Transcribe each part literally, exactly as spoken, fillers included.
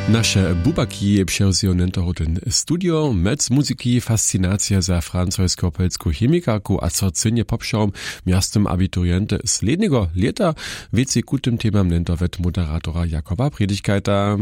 Nasze bubaki převzijo ten studio, mec muzyki fascinacja za francosko-polsku chemikarku a co cenje popšałom miastem abituriente slednego leta, wieci ku tym temam nento wet moderatora Jakoba Predigkeita.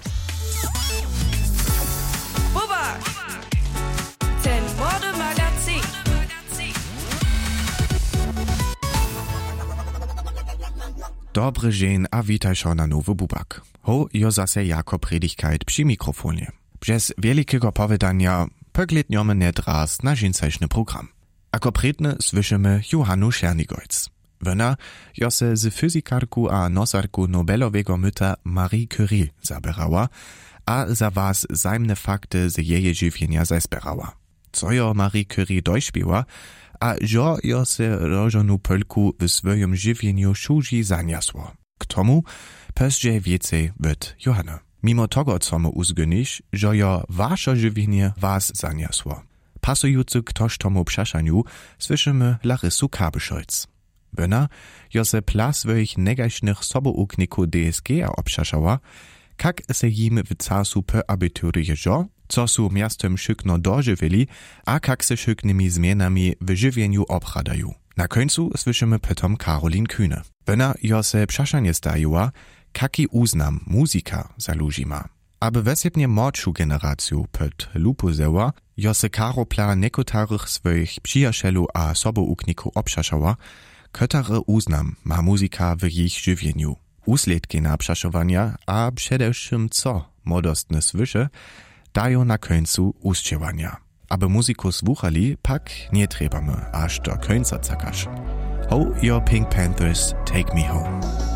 Dobry dzień, a witaj się na nowy bubak. Ho, jo zase Jakob Predigkeit przy mikrofonie. Przez wielkiego powiedania pogledniemy net raz na dzięcejszny program. A konkretnie słyszymy Johannu Schernigojc. Wona jo se z fyzikarku a nosarku Nobelowego myta Marie Curie zabierała, a za was zajmne fakty z jej żywienia zazbierała. Co jo Marie Curie dojśpiła, a jo jo se rożonu Polku w swoim żywieniu szuzi zaniosło. K tomu pozже więcej wet Johanna. Mimo tego, co mu uzgynisz, że jo wasze żywienie was zaniosło. Pasujący ktoś tomu przeszaniu słyszymy Larysu Kabyszojc. Wona jo se plas swoich negaśnych soboukniku D S G obszaszała, kak se jim w casu po abiturie jo, co su miastem szykno dożywili, a kak se szyknymi zmianami w żywieniu obchadają. Na końcu słyszymy potom Karolin Kühne. Wona jo se przeszanie stajiła, kaki uznam muzika zalužima. Aby wesepnie młodszą generację pod lupu zeła, jo se Karopla nekotarych swoich przyjacielu a soboukniku obszaszała, kotare uznam ma muzika w ich żywieniu. Usledki naprzeszowania, a przedewszym co modostne słysze, dają na końcu uszczewania. Aby muzyku słuchali, pak nie trebamy aż do końca cakasz. Ho, your Pink Panthers, take me home.